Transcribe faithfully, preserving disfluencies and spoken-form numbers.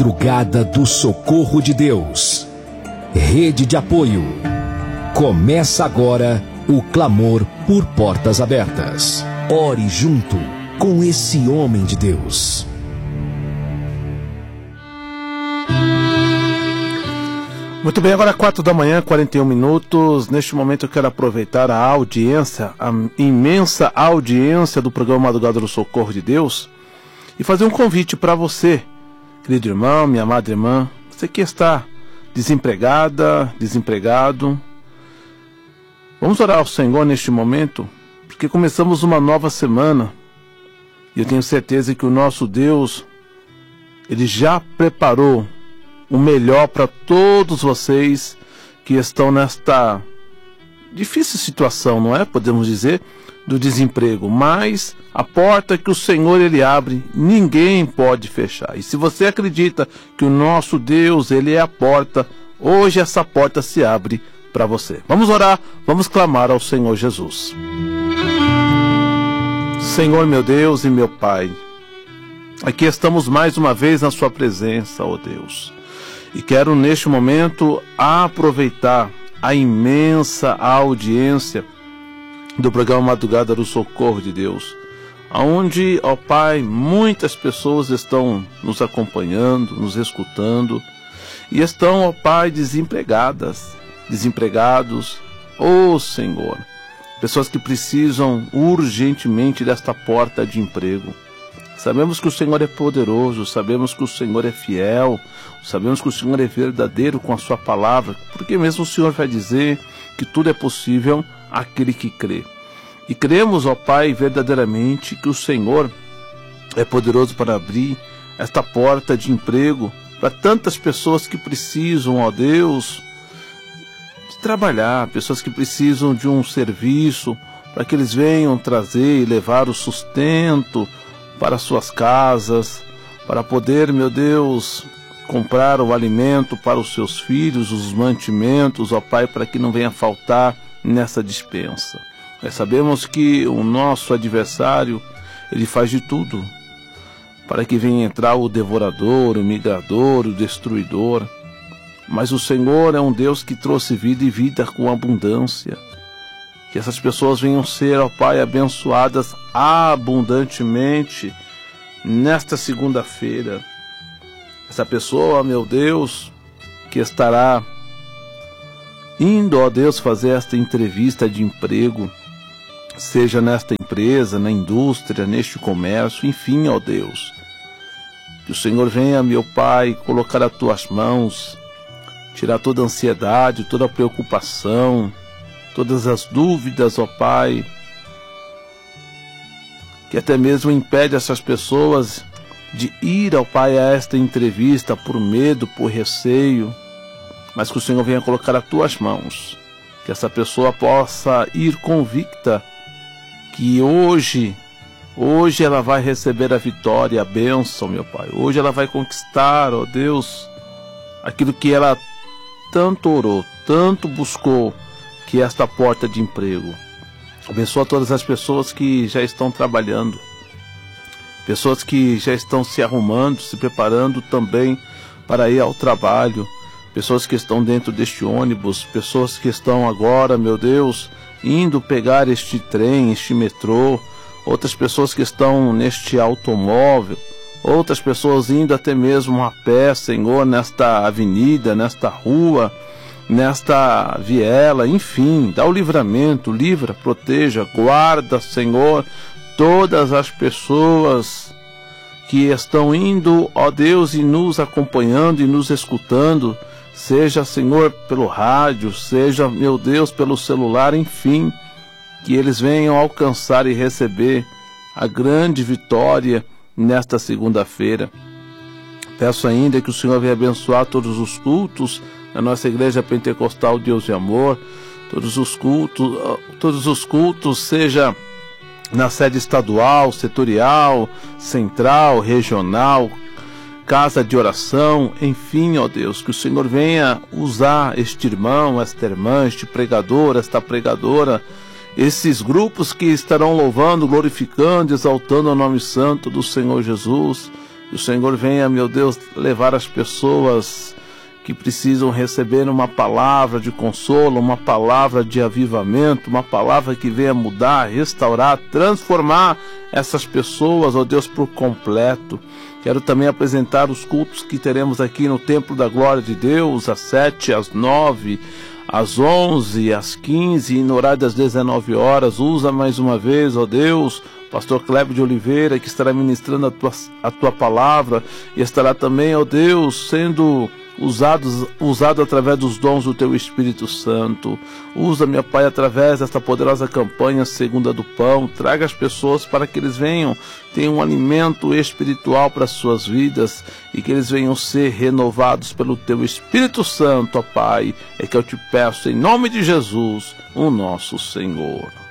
Madrugada do Socorro de Deus. Rede de apoio. Começa agora o clamor por portas abertas. Ore junto com esse homem de Deus. Muito bem, agora quatro da manhã, quarenta e um minutos. Neste momento eu quero aproveitar a audiência, a imensa audiência do programa Madrugada do Socorro de Deus e fazer um convite para você, querido irmão, minha amada irmã, você que está desempregada, desempregado. Vamos orar ao Senhor neste momento, porque começamos uma nova semana e eu tenho certeza que o nosso Deus, Ele já preparou o melhor para todos vocês que estão nesta difícil situação, não é? Podemos dizer, do desemprego. Mas a porta que o Senhor Ele abre, ninguém pode fechar. E se você acredita que o nosso Deus, Ele é a porta, hoje essa porta se abre para você. Vamos orar, vamos clamar ao Senhor Jesus. Senhor meu Deus e meu Pai, aqui estamos mais uma vez na sua presença, ó Deus. E quero neste momento aproveitar a imensa audiência do programa Madrugada do Socorro de Deus, onde, ó Pai, muitas pessoas estão nos acompanhando, nos escutando, e estão, ó Pai, desempregadas, desempregados, ó Senhor, pessoas que precisam urgentemente desta porta de emprego. Sabemos que o Senhor é poderoso, sabemos que o Senhor é fiel, sabemos que o Senhor é verdadeiro com a sua palavra, porque mesmo o Senhor vai dizer que tudo é possível àquele que crê. E cremos, ó Pai, verdadeiramente que o Senhor é poderoso para abrir esta porta de emprego para tantas pessoas que precisam, ó Deus, de trabalhar, pessoas que precisam de um serviço, para que eles venham trazer e levar o sustento para suas casas, para poder, meu Deus, comprar o alimento para os seus filhos, os mantimentos, ó Pai, para que não venha faltar nessa dispensa. Nós sabemos que o nosso adversário, ele faz de tudo para que venha entrar o devorador, o migrador, o destruidor. Mas o Senhor é um Deus que trouxe vida e vida com abundância. Que essas pessoas venham ser, ó Pai, abençoadas abundantemente nesta segunda-feira. Essa pessoa, meu Deus, que estará indo, ó Deus, fazer esta entrevista de emprego, seja nesta empresa, na indústria, neste comércio, enfim, ó Deus. Que o Senhor venha, meu Pai, colocar as tuas mãos, tirar toda a ansiedade, toda a preocupação, todas as dúvidas, ó Pai, que até mesmo impede essas pessoas de ir, ó Pai, a esta entrevista por medo, por receio, mas que o Senhor venha colocar as tuas mãos, que essa pessoa possa ir convicta que hoje, hoje ela vai receber a vitória, a bênção, meu Pai. Hoje ela vai conquistar, ó Deus, aquilo que ela tanto orou, tanto buscou, que é esta porta de emprego. Abençoa todas as pessoas que já estão trabalhando, pessoas que já estão se arrumando, se preparando também para ir ao trabalho, pessoas que estão dentro deste ônibus, pessoas que estão agora, meu Deus, indo pegar este trem, este metrô, outras pessoas que estão neste automóvel, outras pessoas indo até mesmo a pé, Senhor, nesta avenida, nesta rua, nesta viela, enfim, dá o livramento, livra, proteja, guarda, Senhor, todas as pessoas que estão indo, ó Deus, e nos acompanhando e nos escutando, seja, Senhor, pelo rádio, seja, meu Deus, pelo celular, enfim, que eles venham alcançar e receber a grande vitória nesta segunda-feira. Peço ainda que o Senhor venha abençoar todos os cultos na nossa Igreja Pentecostal Deus e Amor, todos os cultos, todos os cultos, seja na sede estadual, setorial, central, regional, casa de oração, enfim, ó Deus, que o Senhor venha usar este irmão, esta irmã, este pregador, esta pregadora, esses grupos que estarão louvando, glorificando, exaltando o nome santo do Senhor Jesus, Que o Senhor venha, meu Deus, levar as pessoas que precisam receber uma palavra de consolo, uma palavra de avivamento, uma palavra que venha mudar, restaurar, transformar essas pessoas, ó Deus, por completo. Quero também apresentar os cultos que teremos aqui no Templo da Glória de Deus, às sete, às nove, às onze, às quinze e no horário das dezenove horas. Usa mais uma vez, ó Deus, pastor Cléber de Oliveira, que estará ministrando a tua, a tua palavra e estará também, ó Deus, sendo Usado, usado através dos dons do Teu Espírito Santo. Usa, meu Pai, através desta poderosa campanha Segunda do Pão. Traga as pessoas para que eles venham ter um alimento espiritual para as suas vidas e que eles venham ser renovados pelo Teu Espírito Santo, ó Pai. É que eu te peço em nome de Jesus, o nosso Senhor.